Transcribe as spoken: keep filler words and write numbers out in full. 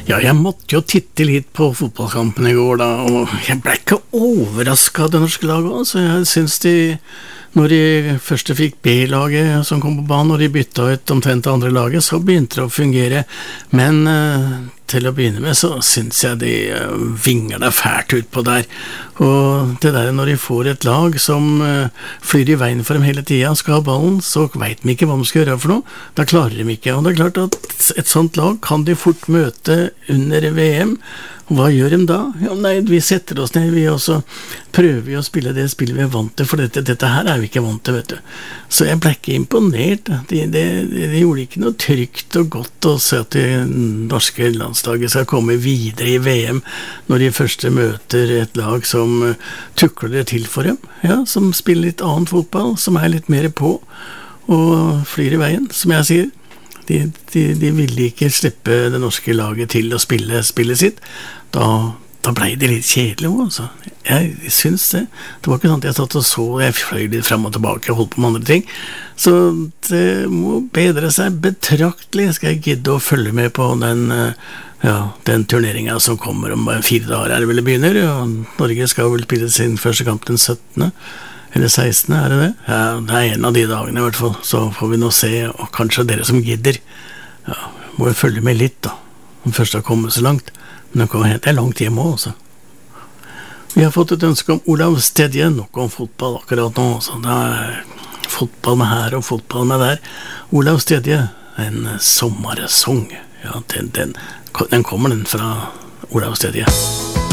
Ja, jeg måtte jo titte litt på fotballkampen i går da, og jeg ble ikke overrasket av det norske laget også. Jeg synes de, når de første fikk B-laget som kom på banen, og de bytta ut omtrent det andre laget, så begynte det å fungere. Men eh, til å begynne med så synes jeg de eh, vinger deg fælt ut på der. Og det der når de får et lag som eh, flyr i veien for dem hele tiden, skal ha ballen, så vet de ikke hva de skal gjøre for noe. Da klarer de ikke. Og det er klart at et sånt lag kan de fort møte under V M. Hva gjør de da? Ja, nei, vi setter oss ned, vi også prøver vi å spille det spillet vi er vant til, for dette, dette her er vi ikke vant til, vet du. Så jeg ble ikke imponert. De, de, de gjorde ikke noe trygt og godt å se at det norske landslaget skal komme videre i V M når de første møter et lag som tukler det til for dem, ja, som spiller litt annen fotball, som er litt mer på og flyr i veien, som jeg sier. De, de, de ville ikke slippe det norske laget til å spille spillet sitt. Da, da ble det litt kjedelig også. Jeg synes det. Det var ikke sånn at jeg satt og så, jeg fløy litt frem og tilbake og holdt på med andre ting. Så det må bedre seg betraktelig. Skal jeg gidde å følge med på den, ja, den turneringen som kommer om fire dager, er det vel det begynner. Og Norge skal vel spille sin første kamp den syttende eller sekstende, er det det? Ja, det er en av de dagene i hvert fall, så får vi nå se, og kanskje dere som gidder, ja, må jo følge med litt da, om først har kommet så langt, men det kommer helt, det er langt hjemme også. Vi har fått et ønske om Olav Stedje, nok om fotball akkurat nå, så det er fotball med her og fotball med der. Olav Stedje, en sommersong, ja, den, den, den kommer den fra Olav Stedje.